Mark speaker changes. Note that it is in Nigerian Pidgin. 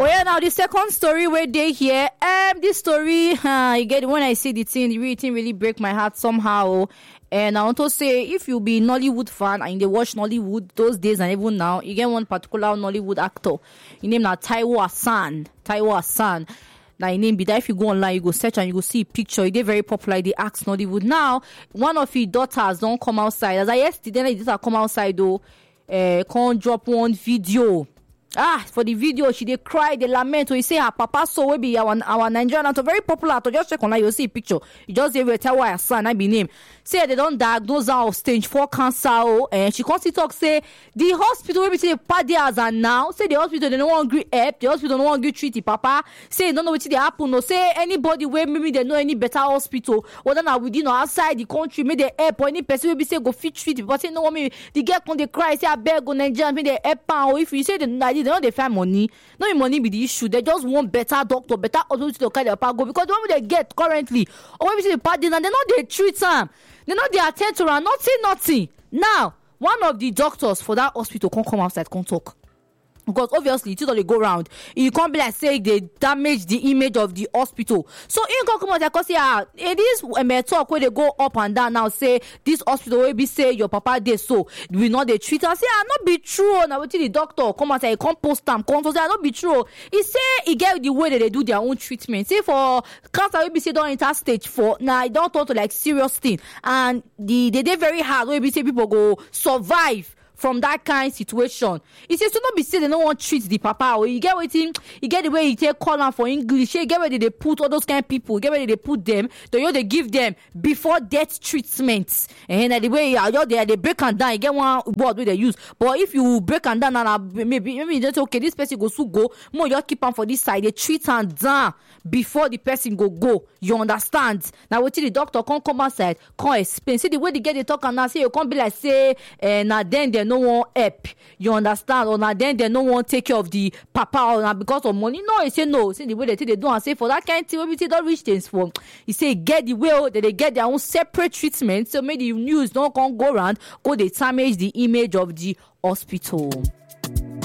Speaker 1: Oh yeah, now the second story where they here. This story, you get when I see the thing, the thing really break my heart somehow. And I want to say, if you be Nollywood fan and they watch Nollywood those days and even now, you get one particular Nollywood actor. His name na Taiwo Hassan. Taiwo Hassan. Now, his name be that if you go online, you go search and you go see a picture. He get very popular. They ask Nollywood. Now, one of his daughters don't come outside. As I yesterday, his daughter come outside though. Can't drop one video. For the video, she they cry, they lament. So he say her papa so we be our Nigerian actor, very popular. To just check online, you see a picture. You just say Taiwo Hassan, I be name. Say they don't diagnose her of stage 4 cancer. And she constantly talk say the hospital we be say part there as and now. Say the hospital they don't want to help. The hospital don't want to treat the papa. Say they don't know what they happen. No say anybody where maybe they know any better hospital, whether now within or outside the country, maybe they help or any person will be say go fit treat. But say no me the girl when they cry say I beg go Nigeria, maybe they help. Or if you say they don't they find money, no money be the issue. They just want better doctor, better hospital to carry their power go because the one they get currently, or maybe say the party and they know they treat them, they know they attend to her, nothing. Now, one of the doctors for that hospital can't come outside, can't talk. Because obviously, it's all they go around. You can't be like saying they damage the image of the hospital. So, you can come out and say, it is talk where they go up and down now. Say this hospital will be say your papa did so. We know they treat us. Say, not be true. Now, the doctor come and say, come post them. Come say, not be true. He say he get the way that they do their own treatment. Say for cancer, will be say don't enter stage 4. Now, I don't talk to like serious thing. And they did very hard. Will be say people go survive from that kind of situation. It says to not be said they don't want to treat the papa. Or you get what you get the way you take call out for English. You get where they put all those kind of people. You get where they put them. They give them before death treatments. And the way they break them down. You get one word where they use. But if you break them down and maybe you just say, okay, this person goes to go. More you keep them for this side. They treat them down before the person go. You understand? Now what the doctor can't come outside, can't explain. See the way they get the talk and now say you can't be like say now then they no one help. You understand? Or now then they no one take care of the papa or now because of money. No, he say no. See the way they do and say for that kind of thing, we say don't reach things for. He say get the way that they get their own separate treatment. So maybe the news don't go around, go they damage the image of the hospital.